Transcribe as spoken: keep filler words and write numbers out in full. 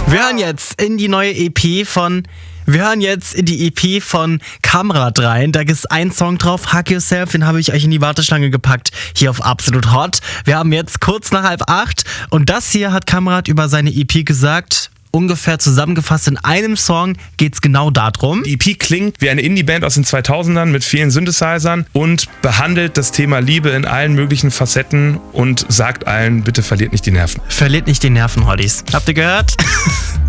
Wir hören jetzt in die neue E P von... Wir hören jetzt in die E P von Kamrat rein. Da ist ein Song drauf, Hug Yourself, den habe ich euch in die Warteschlange gepackt, hier auf Absolut Hot. Wir haben jetzt kurz nach halb acht und das hier hat Kamrat über seine E P gesagt. Ungefähr zusammengefasst in einem Song geht's genau darum. Die E P klingt wie eine Indie-Band aus den zweitausendern mit vielen Synthesizern und behandelt das Thema Liebe in allen möglichen Facetten und sagt allen, bitte verliert nicht die Nerven. Verliert nicht die Nerven, Hollies. Habt ihr gehört?